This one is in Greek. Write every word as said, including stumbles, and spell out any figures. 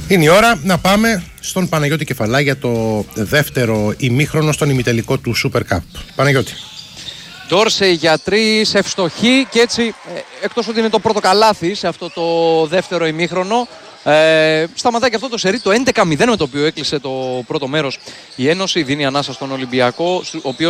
Είναι η ώρα να πάμε στον Παναγιώτη Κεφαλά για το δεύτερο ημίχρονο στον ημιτελικό του Super Cup. Παναγιώτη. Ντόρσεϊ για τρεις, ευστοχή και έτσι, εκτός ότι είναι το πρώτο καλάθι σε αυτό το δεύτερο ημίχρονο, ε, σταματάει και αυτό το σερί, το έντεκα μηδέν με το οποίο έκλεισε το πρώτο μέρος η Ένωση, δίνει ανάσα στον Ολυμπιακό, ο οποίος